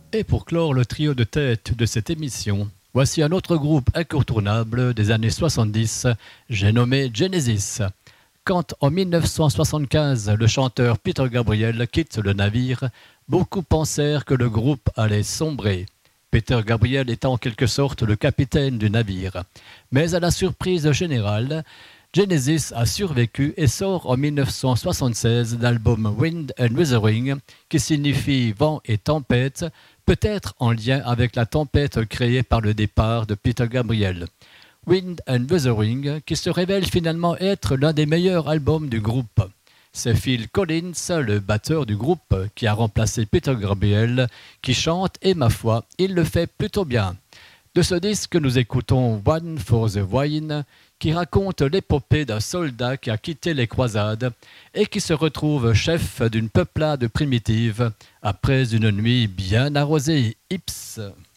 Et pour clore le trio de tête de cette émission, voici un autre groupe incontournable des années 70, j'ai nommé Genesis. Quand en 1975 le chanteur Peter Gabriel quitte le navire, beaucoup pensèrent que le groupe allait sombrer. Peter Gabriel est en quelque sorte le capitaine du navire. Mais à la surprise générale, Genesis a survécu et sort en 1976 l'album Wind and Wuthering, qui signifie vent et tempête, peut-être en lien avec la tempête créée par le départ de Peter Gabriel. Wind and Wuthering, qui se révèle finalement être l'un des meilleurs albums du groupe. C'est Phil Collins, le batteur du groupe, qui a remplacé Peter Gabriel, qui chante et ma foi, il le fait plutôt bien. De ce disque, nous écoutons One for the Wine, qui raconte l'épopée d'un soldat qui a quitté les croisades et qui se retrouve chef d'une peuplade primitive après une nuit bien arrosée. Ips.